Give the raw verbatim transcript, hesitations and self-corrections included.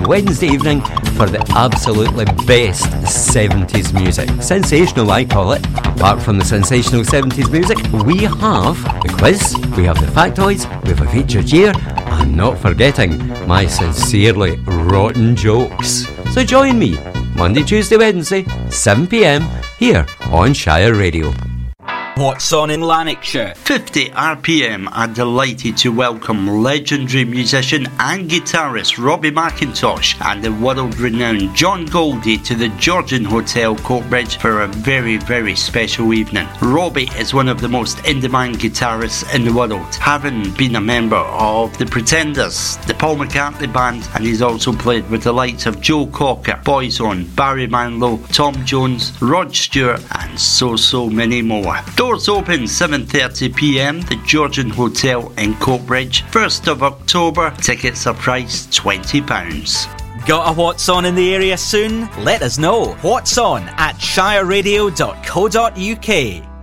Wednesday evening for the absolutely best seventies music. Sensational, I call it. Apart from the sensational seventies music, we have the quiz, we have the factoids, we have a featured year, and not forgetting my sincerely rotten jokes. So join me Monday, Tuesday, Wednesday, seven p m here on Shire Radio. What's on in Lanarkshire? fifty R P M are delighted to welcome legendary musician and guitarist Robbie McIntosh and the world-renowned John Goldie to the Georgian Hotel, Coatbridge for a very, very special evening. Robbie is one of the most in-demand guitarists in the world, having been a member of The Pretenders, the Paul McCartney Band, and he's also played with the likes of Joe Cocker, Boyzone, Barry Manilow, Tom Jones, Rod Stewart, and so, so many more. Doors open seven thirty p m, the Georgian Hotel in Coatbridge. first of October, tickets are priced twenty pounds. Got a What's On in the area soon? Let us know. What's On at shire radio dot co dot uk.